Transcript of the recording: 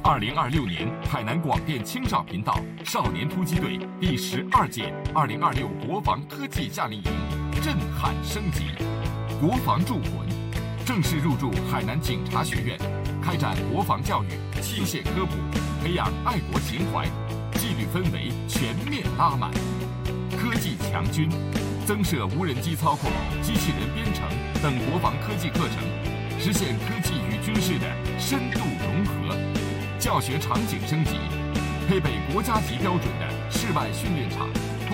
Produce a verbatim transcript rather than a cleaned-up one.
二零二六年海南广电青少频道少年突击队第十二届二零二六国防科技夏令营震撼升级，国防铸魂，正式入驻海南警察学院，开展国防教育、器械科普，培养爱国情怀，纪律氛围全面拉满。科技强军，增设无人机操控、机器人编程等国防科技课程，实现科技与军事的深度融合。教学场景升级，配备国家级标准的室外训练场。